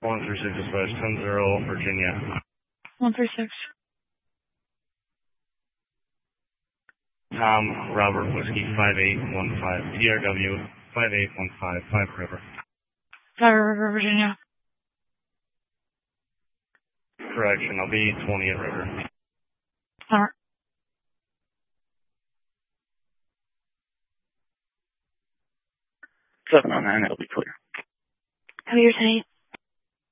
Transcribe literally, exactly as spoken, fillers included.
one three six dispatch, ten zero, Virginia. one three six. Tom, Robert, Whiskey, five eight one five, T R W, five eight one five, five River. five River, Virginia. Correction, I'll be twenty at River. Alright. seven oh nine, it'll be clear. Have your tank.